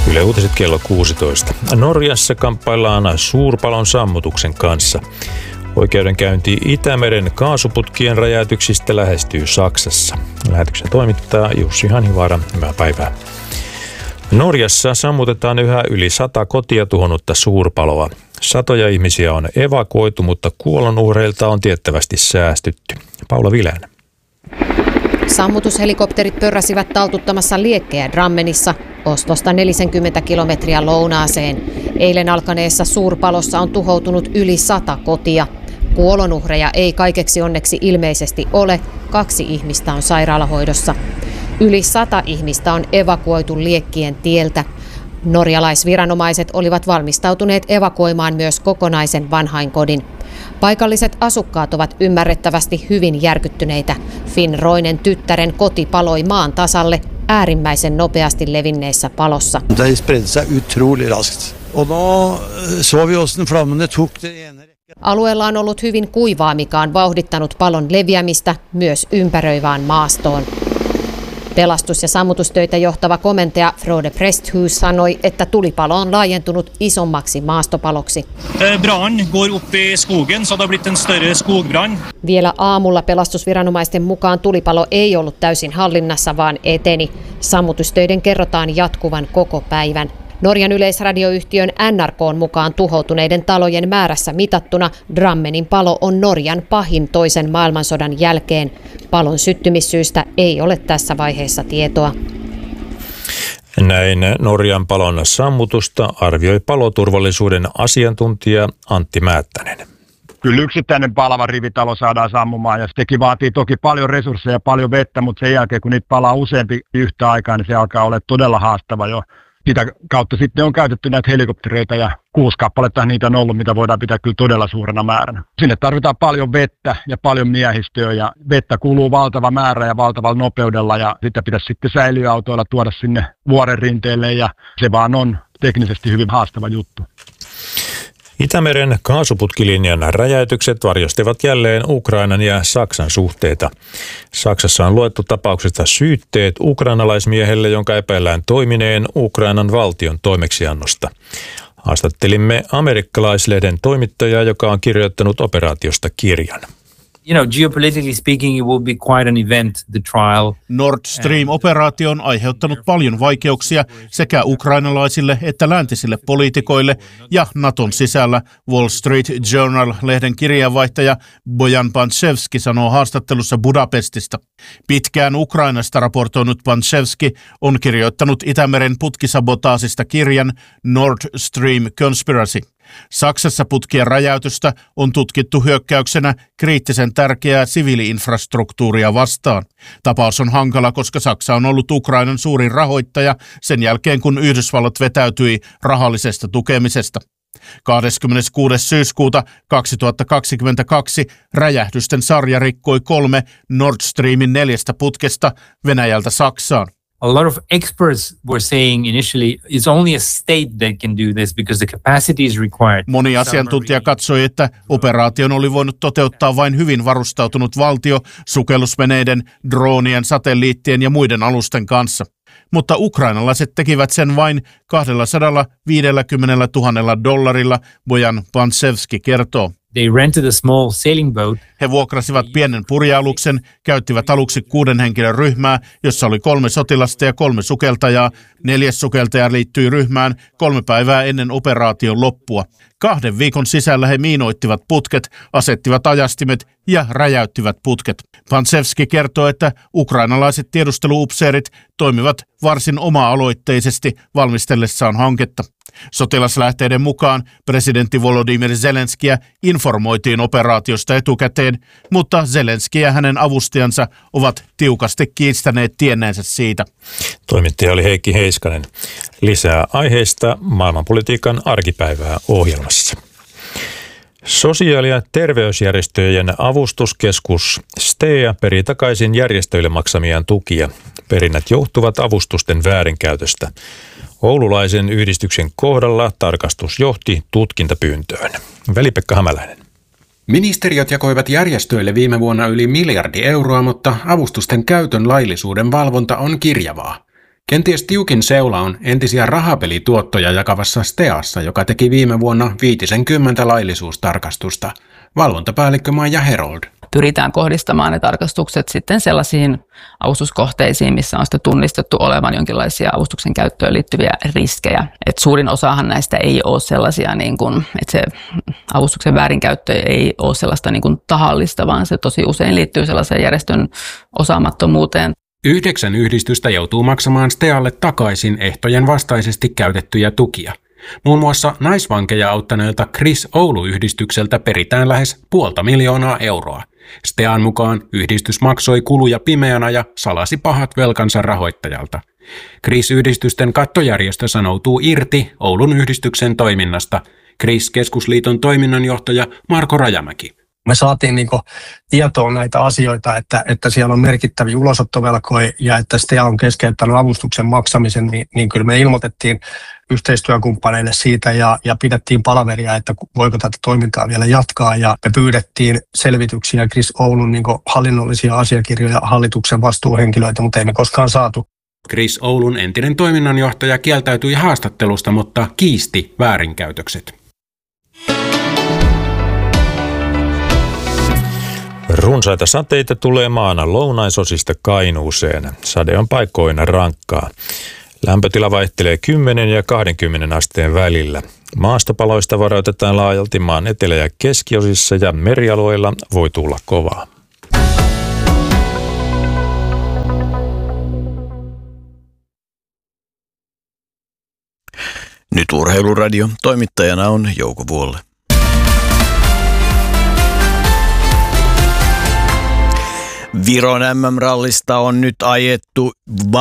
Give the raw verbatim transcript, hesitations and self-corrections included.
Yle Uutiset kello kuusitoista. Norjassa kamppaillaan suurpalon sammutuksen kanssa. Oikeudenkäynti Itämeren kaasuputkien räjäytyksistä lähestyy Saksassa. Lähetyksen toimittaa Jussi Hanhivaara. Hyvää päivää. Norjassa sammutetaan yhä yli sata kotia tuhonnutta suurpaloa. Satoja ihmisiä on evakuoitu, mutta kuolonuhreilta on tiettävästi säästytty. Paula Vilänen. Sammutushelikopterit pörräsivät taltuttamassa liekkejä Drammenissa, Oslosta neljäkymmentä kilometriä lounaaseen. Eilen alkaneessa suurpalossa on tuhoutunut yli sata kotia. Kuolonuhreja ei kaikeksi onneksi ilmeisesti ole. Kaksi ihmistä on sairaalahoidossa. Yli sata ihmistä on evakuoitu liekkien tieltä. Norjalaisviranomaiset olivat valmistautuneet evakuoimaan myös kokonaisen vanhainkodin. Paikalliset asukkaat ovat ymmärrettävästi hyvin järkyttyneitä. Finn Roinen tyttären koti paloi maan tasalle äärimmäisen nopeasti levinneessä palossa. Det spredde sig utroligt raskt. Och då såg vi hvordan flammene tog det ena. Alueella on ollut hyvin kuivaa, mikä on vauhdittanut palon leviämistä myös ympäröivään maastoon. Pelastus- ja sammutustöitä johtava komentaja Frode Presthus sanoi, että tulipalo on laajentunut isommaksi maastopaloksi. Brann går upp i skogen, så det har blivit en större skogbrand. Vielä aamulla pelastusviranomaisten mukaan tulipalo ei ollut täysin hallinnassa, vaan eteni. Sammutustöiden kerrotaan jatkuvan koko päivän. Norjan yleisradioyhtiön N R K:n mukaan tuhoutuneiden talojen määrässä mitattuna Drammenin palo on Norjan pahin toisen maailmansodan jälkeen. Palon syttymissyystä ei ole tässä vaiheessa tietoa. Näin Norjan palon sammutusta arvioi paloturvallisuuden asiantuntija Antti Määttänen. Kyllä yksittäinen palava rivitalo saadaan sammumaan ja sekin vaatii toki paljon resursseja ja paljon vettä, mutta sen jälkeen kun niitä palaa useampi yhtä aikaa, niin se alkaa olla todella haastava jo. Sitä kautta sitten on käytetty näitä helikoptereita ja kuusi kappaletta niitä on ollut, mitä voidaan pitää kyllä todella suurena määränä. Sinne tarvitaan paljon vettä ja paljon miehistöä ja vettä kuluu valtava määrä ja valtavalla nopeudella ja sitä pitäisi sitten säiliöautoilla tuoda sinne vuoren rinteelle ja se vaan on teknisesti hyvin haastava juttu. Itämeren kaasuputkilinjan räjäytykset varjostivat jälleen Ukrainan ja Saksan suhteita. Saksassa on luettu tapauksesta syytteet ukrainalaismiehelle, jonka epäillään toimineen Ukrainan valtion toimeksiannosta. Haastattelimme amerikkalaislehden toimittajaa, joka on kirjoittanut operaatiosta kirjan. You know, geopolitically speaking, it will be quite an event, the trial. Nord Stream-operaatio on aiheuttanut paljon vaikeuksia sekä ukrainalaisille että läntisille poliitikoille ja Naton sisällä. Wall Street Journal-lehden kirjeenvaihtaja Bojan Panchevski sanoo haastattelussa Budapestista. Pitkään Ukrainasta raportoinut Panchevski on kirjoittanut Itämeren putkisabotaasista kirjan Nord Stream Conspiracy. Saksassa putkien räjäytystä on tutkittu hyökkäyksenä kriittisen tärkeää siviili-infrastruktuuria vastaan. Tapaus on hankala, koska Saksa on ollut Ukrainan suurin rahoittaja sen jälkeen, kun Yhdysvallat vetäytyi rahallisesta tukemisesta. kahdeskymmeneskuudes syyskuuta kaksituhattakaksikymmentäkaksi räjähdysten sarja rikkoi kolme Nord Streamin neljästä putkesta Venäjältä Saksaan. A lot of experts were saying initially it's only a state that can do this because the capacity is required. Moni asiantuntija katsoi, että operaation oli voinut toteuttaa vain hyvin varustautunut valtio sukellusveneiden, droonien, satelliittien ja muiden alusten kanssa. Mutta ukrainalaiset tekivät sen vain kaksisataaviisikymmentätuhatta dollarilla, Bojan Panchevski kertoo. They rented a small sailing boat. He vuokrasivat pienen purjealuksen, käyttivät aluksi kuuden henkilön ryhmää, jossa oli kolme sotilasta ja kolme sukeltajaa. Neljäs sukeltaja liittyi ryhmään kolme päivää ennen operaation loppua. Kahden viikon sisällä he miinoittivat putket, asettivat ajastimet ja räjäyttivät putket. Panchevski kertoo, että ukrainalaiset tiedusteluupseerit toimivat varsin oma-aloitteisesti valmistellessaan hanketta. Sotilaslähteiden mukaan presidentti Volodymyr Zelenskiä informoitiin operaatiosta etukäteen, mutta Zelenski ja hänen avustajansa ovat tiukasti kiistäneet tienneensä siitä. Toimittaja oli Heikki Heiskanen. Lisää aiheista maailmanpolitiikan arkipäivää ohjelmassa. Sosiaali- ja terveysjärjestöjen avustuskeskus STEA perii takaisin järjestöille maksamiaan tukia. Perinnät johtuvat avustusten väärinkäytöstä. Oululaisen yhdistyksen kohdalla tarkastus johti tutkintapyyntöön. Veli-Pekka Hämäläinen. Ministeriöt jakoivat järjestöille viime vuonna yli miljardi euroa, mutta avustusten käytön laillisuuden valvonta on kirjavaa. Kenties tiukin seula on entisiä rahapelituottoja jakavassa Steassa, joka teki viime vuonna viisikymmentä laillisuustarkastusta. Valvontapäällikkö Maija Herold. Pyritään kohdistamaan ne tarkastukset sitten sellaisiin avustuskohteisiin, missä on sitten tunnistettu olevan jonkinlaisia avustuksen käyttöön liittyviä riskejä. Et suurin osahan näistä ei ole sellaisia, niin kuin, että se avustuksen väärinkäyttö ei ole sellaista niin kuin tahallista, vaan se tosi usein liittyy sellaiseen järjestön osaamattomuuteen. Yhdeksän yhdistystä joutuu maksamaan Stealle takaisin ehtojen vastaisesti käytettyjä tukia. Muun muassa naisvankeja auttaneelta Chris Oulu-yhdistykseltä peritään lähes puolta miljoonaa euroa. Stean mukaan yhdistys maksoi kuluja pimeänä ja salasi pahat velkansa rahoittajalta. Chris-yhdistysten kattojärjestö sanoutuu irti Oulun yhdistyksen toiminnasta. Chris-keskusliiton toiminnanjohtaja Marko Rajamäki. Me saatiin niin kuin tietoon näitä asioita, että, että siellä on merkittäviä ulosottovelkoja ja että Stea on keskeyttänyt avustuksen maksamisen, niin, niin kyllä me ilmoitettiin yhteistyökumppaneille siitä ja, ja pidettiin palaveria, että voiko tätä toimintaa vielä jatkaa. Ja me pyydettiin selvityksiä Chris Oulun niin kuin hallinnollisia asiakirjoja, hallituksen vastuuhenkilöitä, mutta ei me koskaan saatu. Chris Oulun entinen toiminnanjohtaja kieltäytyi haastattelusta, mutta kiisti väärinkäytökset. Runsaita sateita tulee maana lounaisosista Kainuuseen. Sade on paikkoina rankkaa. Lämpötila vaihtelee kymmenen ja kaksikymmentä asteen välillä. Maastopaloista varoitetaan laajalti maan etelä- ja keskiosissa ja merialueilla voi tulla kovaa. Nyt Urheiluradio. Toimittajana on Jouko Vuolle. Viron M M-rallista on nyt ajettu